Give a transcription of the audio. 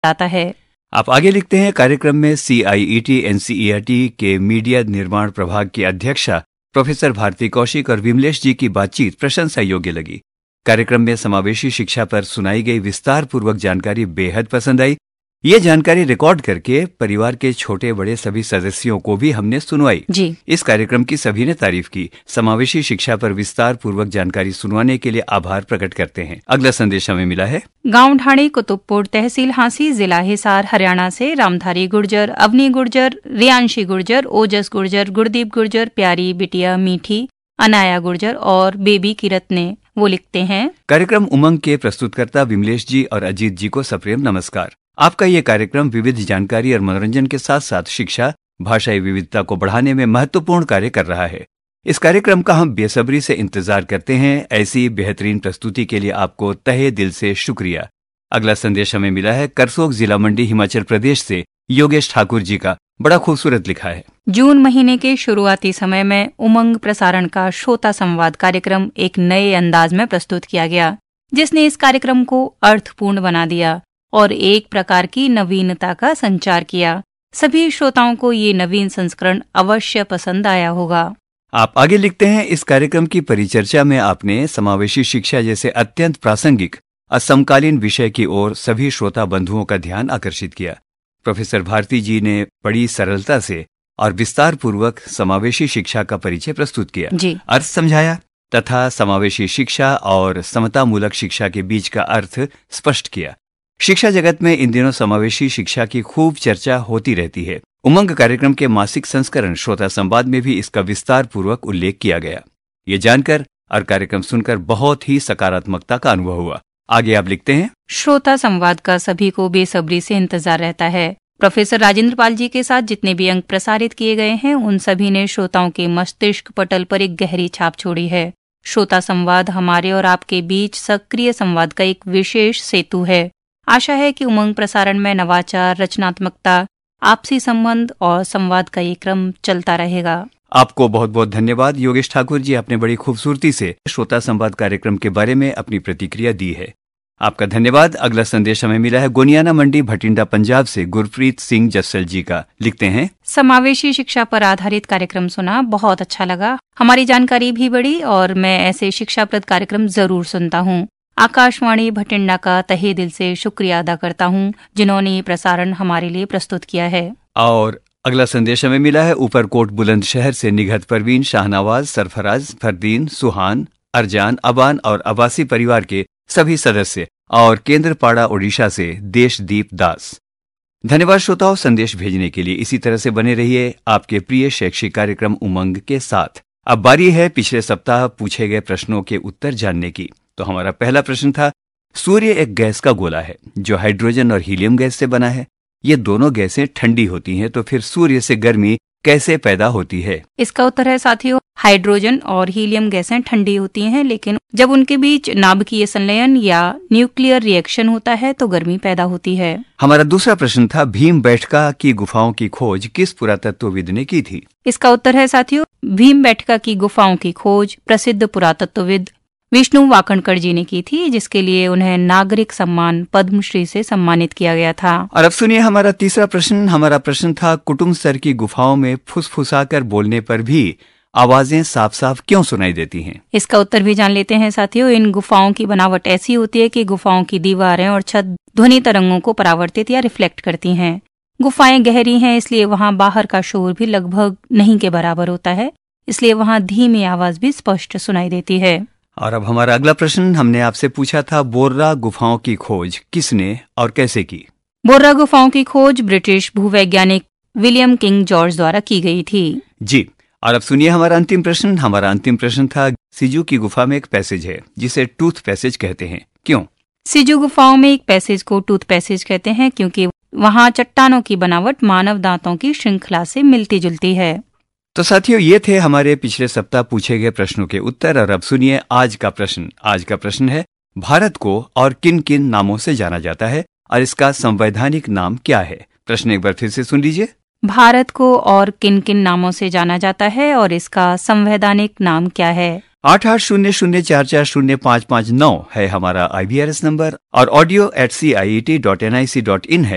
आता है। आप आगे लिखते हैं, कार्यक्रम में CIET NCERT के मीडिया निर्माण प्रभाग की अध्यक्षा प्रोफेसर भारती कौशिक और विमलेश जी की बातचीत प्रशंसा योग्य लगी। कार्यक्रम में समावेशी शिक्षा पर सुनाई गई विस्तार पूर्वक जानकारी बेहद पसंद आई। ये जानकारी रिकॉर्ड करके परिवार के छोटे बड़े सभी सदस्यों को भी हमने सुनवाई जी। इस कार्यक्रम की सभी ने तारीफ की। समावेशी शिक्षा पर विस्तार पूर्वक जानकारी सुनवाने के लिए आभार प्रकट करते हैं। अगला संदेश हमें मिला है गांव ढाणी कुतुबपुर तहसील हांसी जिला हिसार हरियाणा से रामधारी गुर्जर, अवनी गुर्जर, रियांशी गुर्जर, ओजस गुर्जर, गुरदीप गुर्जर, प्यारी बिटिया मीठी, अनाया गुर्जर और बेबी किरत ने। वो लिखते हैं, कार्यक्रम उमंग के प्रस्तुतकर्ता विमलेश जी और अजीत जी को सप्रेम नमस्कार। आपका ये कार्यक्रम विविध जानकारी और मनोरंजन के साथ साथ शिक्षा, भाषाई विविधता को बढ़ाने में महत्वपूर्ण कार्य कर रहा है। इस कार्यक्रम का हम बेसब्री से इंतजार करते हैं। ऐसी बेहतरीन प्रस्तुति के लिए आपको तहे दिल से शुक्रिया। अगला संदेश हमें मिला है करसोग जिला मंडी हिमाचल प्रदेश से योगेश ठाकुर जी का। बड़ा खूबसूरत लिखा है। जून महीने के शुरुआती समय में उमंग प्रसारण का श्रोता संवाद कार्यक्रम एक नए अंदाज में प्रस्तुत किया गया, जिसने इस कार्यक्रम को अर्थपूर्ण बना दिया और एक प्रकार की नवीनता का संचार किया। सभी श्रोताओं को ये नवीन संस्करण अवश्य पसंद आया होगा। आप आगे लिखते हैं, इस कार्यक्रम की परिचर्चा में आपने समावेशी शिक्षा जैसे अत्यंत प्रासंगिक और समकालीन विषय की ओर सभी श्रोता बंधुओं का ध्यान आकर्षित किया। प्रोफेसर भारती जी ने बड़ी सरलता से और विस्तार पूर्वक समावेशी शिक्षा का परिचय प्रस्तुत किया, अर्थ समझाया तथा समावेशी शिक्षा और समतामूलक शिक्षा के बीच का अर्थ स्पष्ट किया। शिक्षा जगत में इन दिनों समावेशी शिक्षा की खूब चर्चा होती रहती है। उमंग कार्यक्रम के मासिक संस्करण श्रोता संवाद में भी इसका विस्तार पूर्वक उल्लेख किया गया। ये जानकर और कार्यक्रम सुनकर बहुत ही सकारात्मकता का अनुभव हुआ। आगे आप लिखते हैं, श्रोता संवाद का सभी को बेसब्री से इंतजार रहता है। प्रोफेसर राजेंद्र पाल जी के साथ जितने भी अंक प्रसारित किए गए हैं, उन सभी ने श्रोताओं के मस्तिष्क पटल पर एक गहरी छाप छोड़ी है। श्रोता संवाद हमारे और आपके बीच सक्रिय संवाद का एक विशेष सेतु है। आशा है कि उमंग प्रसारण में नवाचार, रचनात्मकता, आपसी संबंध और संवाद का ये क्रम चलता रहेगा। आपको बहुत बहुत धन्यवाद योगेश ठाकुर जी। आपने बड़ी खूबसूरती से श्रोता संवाद कार्यक्रम के बारे में अपनी प्रतिक्रिया दी है। आपका धन्यवाद। अगला संदेश हमें मिला है गोनियाना मंडी भटिंडा पंजाब से गुरप्रीत सिंह जस्सल जी का। लिखते हैं, समावेशी शिक्षा पर आधारित कार्यक्रम सुना, बहुत अच्छा लगा। हमारी जानकारी भी बढ़ी और मैं ऐसे शिक्षाप्रद कार्यक्रम जरूर सुनता हूँ। आकाशवाणी भटिंडा का तहे दिल से शुक्रिया अदा करता हूँ, जिन्होंने ये प्रसारण हमारे लिए प्रस्तुत किया है। और अगला संदेश हमें मिला है ऊपरकोट बुलंदशहर से निघत परवीन, शाहनवाज, सरफराज, फरदीन, सुहान, अरजान, अबान और अबासी परिवार के सभी सदस्य और केंद्रपाड़ा ओडिशा से देशदीप दास। धन्यवाद श्रोताओं संदेश भेजने के लिए। इसी तरह से बने रहिए आपके प्रिय शैक्षिक कार्यक्रम उमंग के साथ। अब बारी है पिछले सप्ताह पूछे गए प्रश्नों के उत्तर जानने की। तो हमारा पहला प्रश्न था, सूर्य एक गैस का गोला है जो हाइड्रोजन और हीलियम गैस से बना है। ये दोनों गैसें ठंडी होती हैं, तो फिर सूर्य से गर्मी कैसे पैदा होती है? इसका उत्तर है साथियों, हाइड्रोजन और हीलियम गैसें ठंडी होती हैं, लेकिन जब उनके बीच नाभिकीय संलयन या न्यूक्लियर रिएक्शन होता है तो गर्मी पैदा होती है। हमारा दूसरा प्रश्न था, भीमबेटका की गुफाओं की खोज किस पुरातत्वविद ने की थी? इसका उत्तर है साथियों, भीमबेटका की गुफाओं की खोज प्रसिद्ध पुरातत्वविद विष्णु वाकणकर जी ने की थी, जिसके लिए उन्हें नागरिक सम्मान पद्मश्री से सम्मानित किया गया था। और अब सुनिए हमारा तीसरा प्रश्न। हमारा प्रश्न था, कुटुम सर की गुफाओं में फुसफुसाकर बोलने पर भी आवाजें साफ साफ क्यों सुनाई देती हैं? इसका उत्तर भी जान लेते हैं साथियों। इन गुफाओं की बनावट ऐसी होती है कि गुफाओं की दीवारें और छत ध्वनि तरंगों को परावर्तित या रिफ्लेक्ट करती हैं। गुफाएं गहरी हैं, इसलिए वहाँ बाहर का शोर भी लगभग नहीं के बराबर होता है, इसलिए वहाँ धीमी आवाज भी स्पष्ट सुनाई देती है। और अब हमारा अगला प्रश्न, हमने आपसे पूछा था, बोर्रा गुफाओं की खोज किसने और कैसे की? बोर्रा गुफाओं की खोज ब्रिटिश भूवैज्ञानिक विलियम किंग जॉर्ज द्वारा की गई थी। जी। और अब सुनिए हमारा अंतिम प्रश्न। हमारा अंतिम प्रश्न था, सिजू की गुफा में एक पैसेज है जिसे टूथ पैसेज कहते हैं, क्यों? सिजू गुफाओं में एक पैसेज को टूथ पैसेज कहते हैं क्योंकि वहाँ चट्टानों की बनावट मानव दांतों की श्रृंखला से मिलती जुलती है। तो साथियों, ये थे हमारे पिछले सप्ताह पूछे गए प्रश्नों के उत्तर। और अब सुनिए आज का प्रश्न। आज का प्रश्न है, भारत को और किन किन नामों से जाना जाता है और इसका संवैधानिक नाम क्या है? प्रश्न एक बार फिर से सुन लीजिए। भारत को और किन किन नामों से जाना जाता है और इसका संवैधानिक नाम क्या है? 8800440559 है हमारा IVRS नंबर और audio@ciet.nic.in है